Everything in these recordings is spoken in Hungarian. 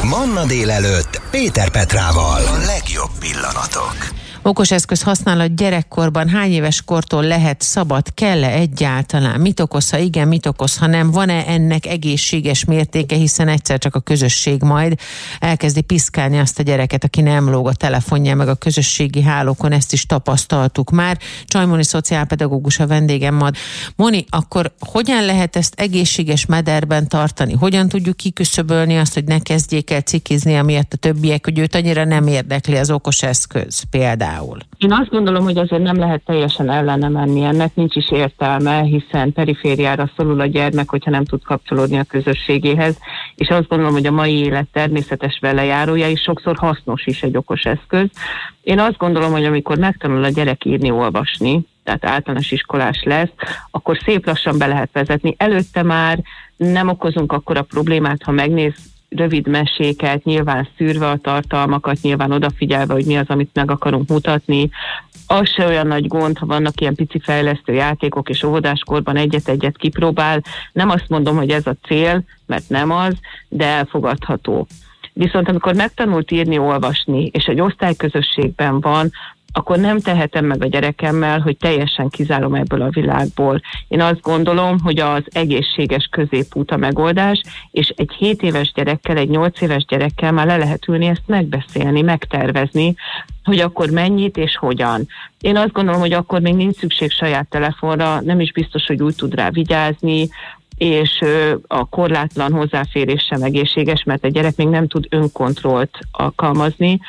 Manna délelőtt Péter Petrával. A legjobb pillanatok. Okos eszköz használat gyerekkorban hány éves kortól lehet szabad, kell-e egyáltalán? Mit okoz, ha igen, mit okoz, ha nem? Van-e ennek egészséges mértéke, hiszen egyszer csak a közösség majd elkezdi piszkálni azt a gyereket, aki nem lóg a telefonján, meg a közösségi hálókon, ezt is tapasztaltuk már. Csaj Moni szociálpedagógus a vendégem ma. Moni, akkor hogyan lehet ezt egészséges mederben tartani? Hogyan tudjuk kiküszöbölni azt, hogy ne kezdjék el cikizni amiatt a többiek, hogy őt annyira nem érdekli az okos eszköz például? Én azt gondolom, hogy azért nem lehet teljesen ellene menni ennek, nincs is értelme, hiszen perifériára szorul a gyermek, hogyha nem tud kapcsolódni a közösségéhez, és azt gondolom, hogy a mai élet természetes velejárója, és sokszor hasznos is egy okos eszköz. Én azt gondolom, hogy amikor megtanul a gyerek írni, olvasni, tehát általános iskolás lesz, akkor szép lassan be lehet vezetni. Előtte már nem okozunk akkora problémát, ha megnéz rövid meséket, nyilván szűrve a tartalmakat, nyilván odafigyelve, hogy mi az, amit meg akarunk mutatni. Az se olyan nagy gond, ha vannak ilyen pici fejlesztő játékok, és óvodáskorban egyet-egyet kipróbál. Nem azt mondom, hogy ez a cél, mert nem az, de elfogadható. Viszont amikor megtanult írni, olvasni, és egy osztályközösségben van, akkor nem tehetem meg a gyerekemmel, hogy teljesen kizárom ebből a világból. Én azt gondolom, hogy az egészséges középút a megoldás, és egy 7 éves gyerekkel, egy 8 éves gyerekkel már le lehet ülni ezt megbeszélni, megtervezni, hogy akkor mennyit és hogyan. Én azt gondolom, hogy akkor még nincs szükség saját telefonra, nem is biztos, hogy úgy tud rá vigyázni, és a korlátlan hozzáférés sem egészséges, mert a gyerek még nem tud önkontrollt alkalmazni,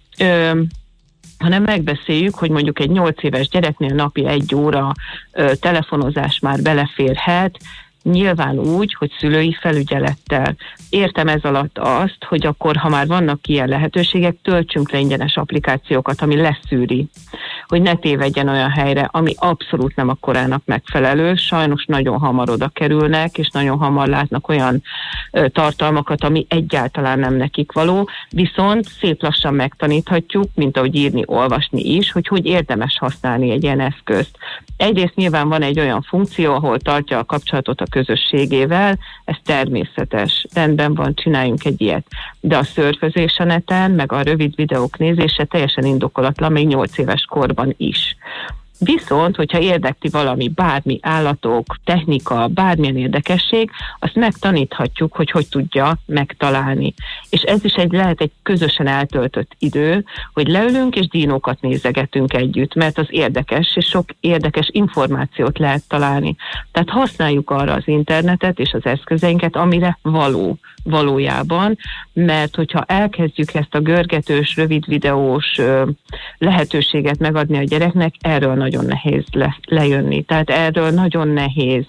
hanem megbeszéljük, hogy mondjuk egy 8 éves gyereknél napi 1 óra telefonozás már beleférhet, nyilván úgy, hogy szülői felügyelettel. Értem ez alatt azt, hogy akkor, ha már vannak ilyen lehetőségek, töltsünk le ingyenes applikációkat, ami leszűri, hogy ne tévedjen olyan helyre, ami abszolút nem a korának megfelelő. Sajnos nagyon hamar oda kerülnek, és nagyon hamar látnak olyan tartalmakat, ami egyáltalán nem nekik való, viszont szép lassan megtaníthatjuk, mint ahogy írni, olvasni is, hogy érdemes használni egy ilyen eszközt. Egyrészt nyilván van egy olyan funkció, ahol tartja a kapcsolatot a közösségével, ez természetes, rendben van, csináljunk egy ilyet. De a szörfözés a neten, meg a rövid videók nézése teljesen indokolatlan, még 8 éves korban is. Viszont, hogyha érdekli valami, bármi állatok, technika, bármilyen érdekesség, azt megtaníthatjuk, hogy tudja megtalálni. És ez is lehet egy közösen eltöltött idő, hogy leülünk és dinókat nézegetünk együtt, mert az érdekes, és sok érdekes információt lehet találni. Tehát használjuk arra az internetet és az eszközeinket, amire valójában, mert hogyha elkezdjük ezt a görgetős, rövid videós lehetőséget megadni a gyereknek, erről nagyon nehéz lejönni. Tehát erről nagyon nehéz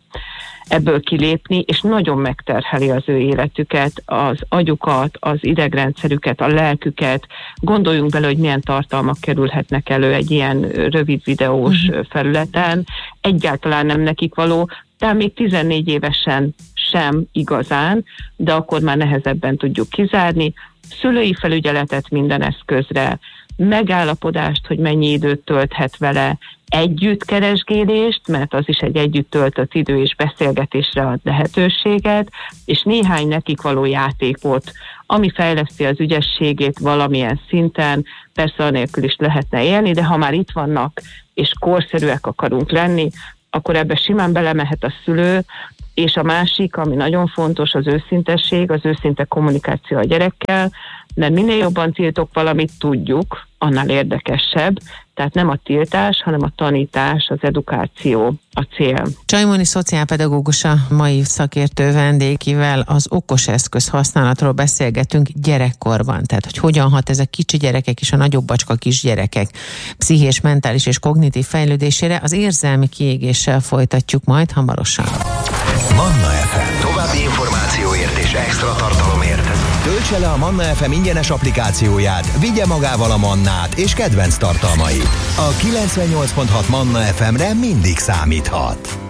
ebből kilépni, és nagyon megterheli az ő életüket, az agyukat, az idegrendszerüket, a lelküket. Gondoljunk bele, hogy milyen tartalmak kerülhetnek elő egy ilyen rövid videós felületen. Egyáltalán nem nekik való, de még 14 évesen sem igazán, de akkor már nehezebben tudjuk kizárni. Szülői felügyeletet minden eszközre, megállapodást, hogy mennyi időt tölthet vele, együttkeresgélést, mert az is egy együtt töltött idő és beszélgetésre ad lehetőséget, és néhány nekik való játékot, ami fejleszti az ügyességét valamilyen szinten, persze anélkül is lehetne élni, de ha már itt vannak és korszerűek akarunk lenni, akkor ebbe simán belemehet a szülő, és a másik, ami nagyon fontos, az őszintesség, az őszinte kommunikáció a gyerekkel, mert minél jobban tiltok valamit, tudjuk, annál érdekesebb. Tehát nem a tiltás, hanem a tanítás, az edukáció a cél. Csaj Moni szociálpedagógus a mai szakértő vendégivel az okos eszköz használatról beszélgetünk gyerekkorban. Tehát, hogy hogyan hat ez a kicsi gyerekek és a nagyobb bacska kisgyerekek pszichés, mentális és kognitív fejlődésére. Az érzelmi kiégéssel folytatjuk majd hamarosan. Manna FM. További információért és extra tartalomért töltse le a Manna FM ingyenes applikációját, vigye magával a Mannát és kedvenc tartalmait. A 98.6 Manna FM-re mindig számíthat.